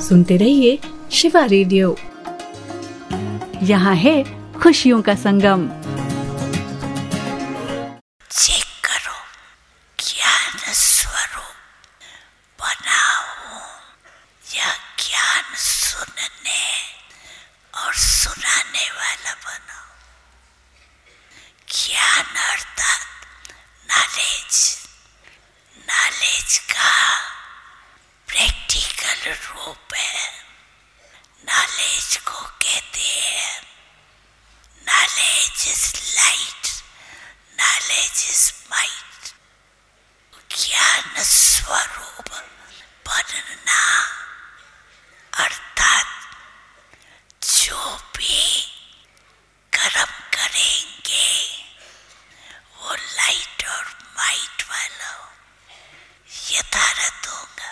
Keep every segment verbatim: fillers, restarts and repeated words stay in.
सुनते रहिए शिवा रेडियो। यहाँ है खुशियों का संगम। चेक करो, ज्ञान स्वरूप बना हूँ या ज्ञान सुनने और सुनाने वाला बना। ज्ञान अर्थात नॉलेज, नॉलेज का प्रैक्टिकल रूप है। नॉलेज को कहते हैं knowledge is light, knowledge is might। ज्ञान स्वरूप बनना अर्थात जो भी कर्म करेंगे वो लाइट और माइट वाला यथार्थ होगा।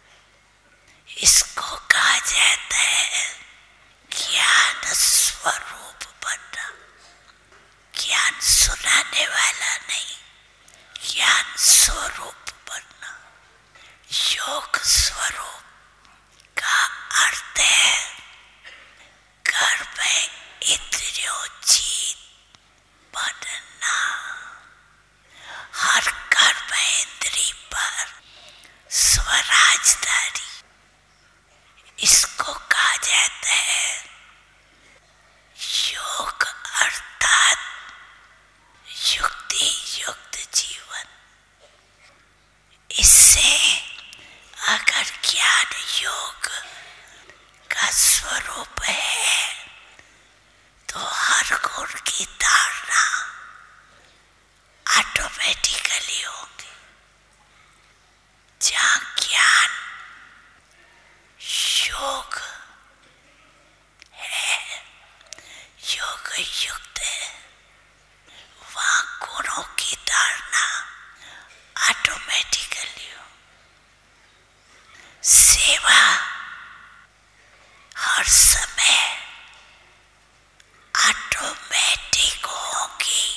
इसको कहा जाता है ज्ञान स्वरूप बनना। ज्ञान सुनाने वाला नहीं, ज्ञान स्वरूप बनना। योग स्वरूप का अर्थ है कर्म इंद्रियों जीत बनना। हर कर्म इंद्री पर स्वराजदारी, इसको कहा जाता है योग अर्थात युक्ति युक्त जीवन। इससे अगर ज्ञान योग का स्वरूप है तो हर गुण की धारणा ऑटोमेटिकली होगी। जहाँ ज्ञान योग है, योग युक्त है, वहाँ गुणों की धारणा ऑटोमेटिकली हो। सेवा हर समय ऑटोमेटिक होगी।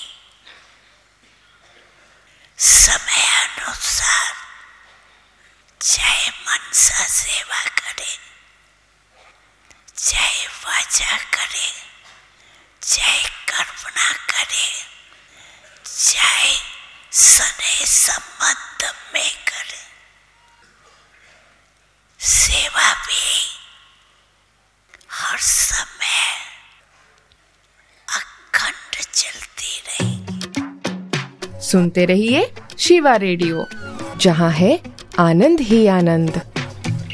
समय अनुसार चाहे मन से सेवा करे, चाहे वाचा करे, चाहे कल्पना करे, चाहे स्नेह संबंध में करे, सेवा भी हर समय अखंड चलती रही। सुनते रहिए शिवा रेडियो, जहाँ है आनंद ही आनंद।